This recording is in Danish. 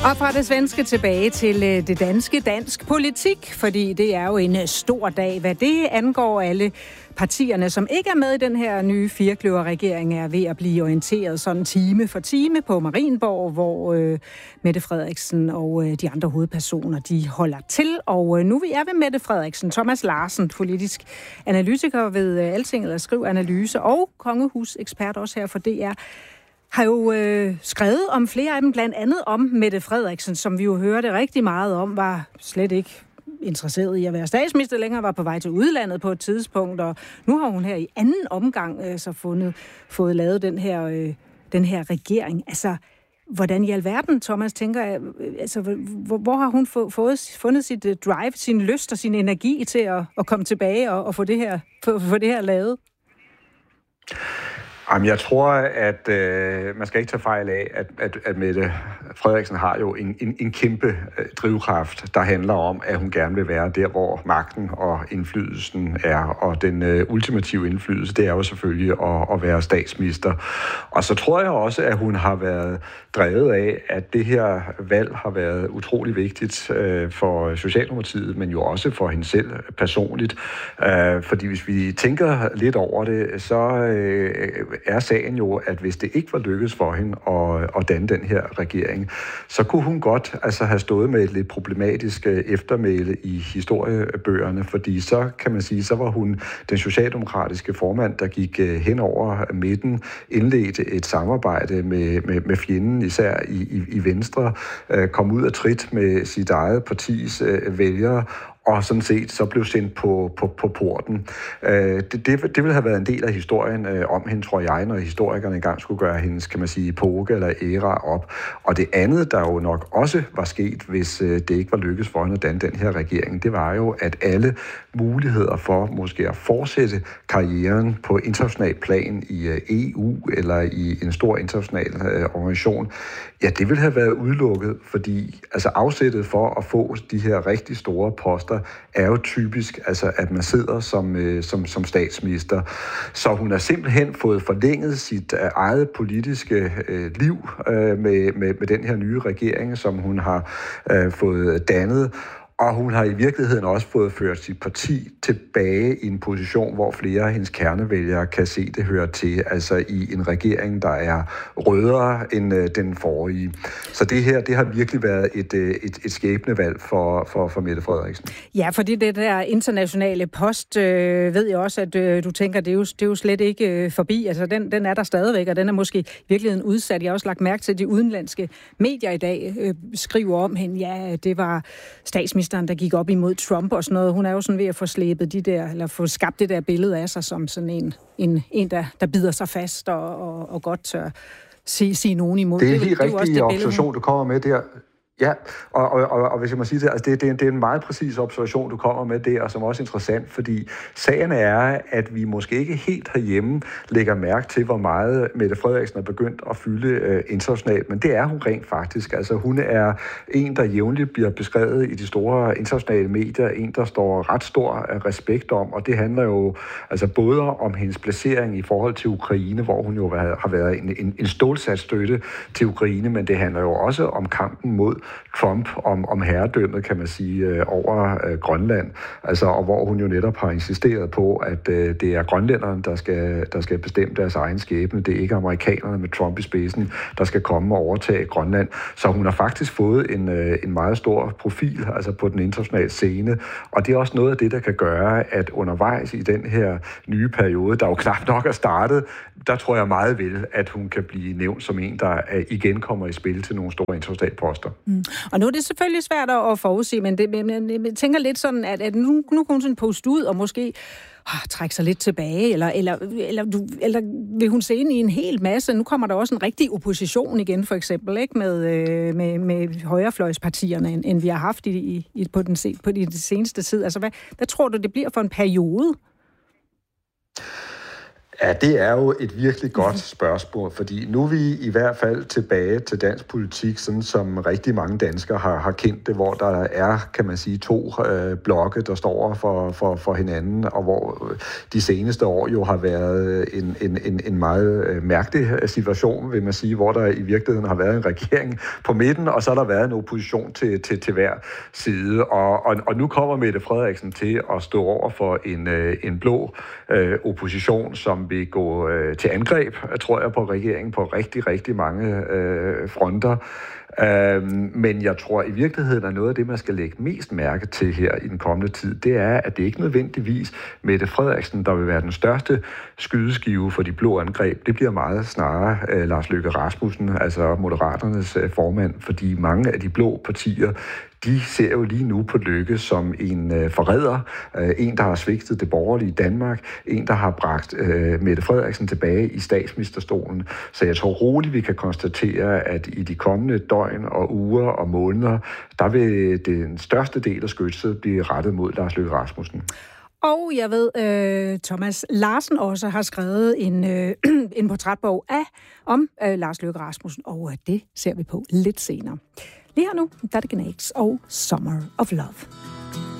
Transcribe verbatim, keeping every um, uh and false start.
Og fra det svenske tilbage til det danske, dansk politik, fordi det er jo en stor dag, hvad det angår. Alle partierne, som ikke er med i den her nye firekløverregering, er ved at blive orienteret sådan time for time på Marienborg, hvor øh, Mette Frederiksen og øh, de andre hovedpersoner, de holder til. Og øh, nu er vi Mette Frederiksen, Thomas Larsen, politisk analytiker ved øh, Altinget og Skriv Analyse, og kongehusekspert også her for D R, har jo øh, skrevet om flere af dem, blandt andet om Mette Frederiksen, som vi jo hørte rigtig meget om, var slet ikke interesseret i at være statsminister længere, var på vej til udlandet på et tidspunkt, og nu har hun her i anden omgang øh, så fundet, fået lavet den her, øh, den her regering. Altså, hvordan i alverden, Thomas, tænker jeg, altså, hvor, hvor har hun få, fået, fundet sit uh, drive, sin lyst og sin energi til at, at komme tilbage og, og få, det her, få, få det her lavet? Jamen, jeg tror, at øh, man skal ikke tage fejl af, at, at, at Mette Frederiksen har jo en, en, en kæmpe øh, drivkraft, der handler om, at hun gerne vil være der, hvor magten og indflydelsen er. Og den øh, ultimative indflydelse, det er jo selvfølgelig at, at være statsminister. Og så tror jeg også, at hun har været drevet af, at det her valg har været utrolig vigtigt øh, for Socialdemokratiet, men jo også for hende selv personligt. Øh, fordi hvis vi tænker lidt over det, så øh, er sagen jo, at hvis det ikke var lykkedes for hende at, at danne den her regering, så kunne hun godt altså have stået med et lidt problematisk eftermæle i historiebøgerne, fordi så kan man sige, så var hun den socialdemokratiske formand, der gik hen over midten, indledte et samarbejde med, med, med fjenden, især i, i, i Venstre, kom ud af trit med sit eget partis vælgere, og sådan set så blev sendt på, på, på porten. Øh, det, det, det ville have været en del af historien øh, om hende, tror jeg, når historikerne engang skulle gøre hendes, kan man sige, epoke eller æra op. Og det andet, der jo nok også var sket, hvis øh, det ikke var lykkedes for hende at danne den her regering, det var jo, at alle muligheder for måske at fortsætte karrieren på international plan i øh, E U eller i en stor international øh, organisation, ja, det ville have været udelukket, fordi altså afsættet for at få de her rigtig store poster er jo typisk, altså, at man sidder som, øh, som, som statsminister. Så hun har simpelthen fået forlænget sit øh, eget politiske øh, liv øh, med, med, med den her nye regering, som hun har øh, fået dannet. Og hun har i virkeligheden også fået ført sit parti tilbage i en position, hvor flere af hendes kernevælgere kan se det høre til, altså i en regering, der er rødere end øh, den forrige. Så det her, det har virkelig været et, øh, et, et skæbnevalg for, for, for Mette Frederiksen. Ja, fordi det der internationale post, øh, ved jeg også, at øh, du tænker, det er jo, det er jo slet ikke øh, forbi. Altså, den, den er der stadigvæk, og den er måske i virkeligheden udsat. Jeg har også lagt mærke til, at de udenlandske medier i dag øh, skriver om hende. Ja, det var statsminister, der gik op imod Trump og sådan noget. Hun er jo sådan ved at få slæbet de der, eller få skabt det der billede af sig som sådan en, en, en der, der bider sig fast og, og, og godt tør sige, sige nogen imod. Det er en helt rigtig observation, du kommer med der. Ja, og, og, og, og hvis jeg må sige det, altså det, det, er en, det er en meget præcis observation, du kommer med der, og som også er interessant, fordi sagen er, at vi måske ikke helt herhjemme lægger mærke til, hvor meget Mette Frederiksen er begyndt at fylde øh, internationalt, men det er hun rent faktisk. Altså hun er en, der jævnligt bliver beskrevet i de store internationale medier, en, der står ret stor respekt om, og det handler jo altså både om hendes placering i forhold til Ukraine, hvor hun jo har været en, en, en stålsat støtte til Ukraine, men det handler jo også om kampen mod Trump, om, om herredømmet, kan man sige, over øh, Grønland. Altså, og hvor hun jo netop har insisteret på, at øh, det er grønlænderne, der skal, der skal bestemme deres egen skæbne. Det er ikke amerikanerne med Trump i spidsen, der skal komme og overtage Grønland. Så hun har faktisk fået en, øh, en meget stor profil, altså på den internationale scene. Og det er også noget af det, der kan gøre, at undervejs i den her nye periode, der jo knap nok er startet, der tror jeg meget vel, at hun kan blive nævnt som en, der igen kommer i spil til nogle store internationale poster. Mm. Og nu er det selvfølgelig svært at forudse, men, det, men jeg tænker lidt sådan, at, at nu, nu kan hun sådan poste ud og måske oh, trække sig lidt tilbage, eller, eller, eller, du, eller vil hun se ind i en hel masse. Nu kommer der også en rigtig opposition igen, for eksempel, ikke med, med, med højrefløjspartierne, end, end vi har haft i, i, på, den, på den seneste tid. Altså, hvad, hvad tror du, det bliver for en periode? Ja, det er jo et virkelig godt spørgsmål, fordi nu er vi i hvert fald tilbage til dansk politik, sådan som rigtig mange danskere har, har kendt det, hvor der er, kan man sige, to øh, blokke, der står for, for, for hinanden, og hvor de seneste år jo har været en, en, en, en meget mærkelig situation, vil man sige, hvor der i virkeligheden har været en regering på midten, og så har der været en opposition til, til, til hver side, og, og, og nu kommer Mette Frederiksen til at stå over for en, en blå øh, opposition, som vil gå øh, til angreb, tror jeg, på regeringen på rigtig, rigtig mange øh, fronter. Øhm, men jeg tror i virkeligheden, at noget af det, man skal lægge mest mærke til her i den kommende tid, det er, at det ikke nødvendigvis Mette Frederiksen, der vil være den største skydeskive for de blå angreb. Det bliver meget snarere øh, Lars Løkke Rasmussen, altså Moderaternes øh, formand, fordi mange af de blå partier, de ser jo lige nu på Løkke som en øh, forræder, øh, en, der har svigtet det borgerlige Danmark, en, der har bragt øh, Mette Frederiksen tilbage i statsministerstolen. Så jeg tror roligt, vi kan konstatere, at i de kommende døgn og uger og måneder, der vil den største del af skytset blive rettet mod Lars Løkke Rasmussen. Og jeg ved, øh, Thomas Larsen også har skrevet en, øh, en portrætbog af, om øh, Lars Løkke Rasmussen, og det ser vi på lidt senere. Lige her nu, der er det Gnags og Summer of Love.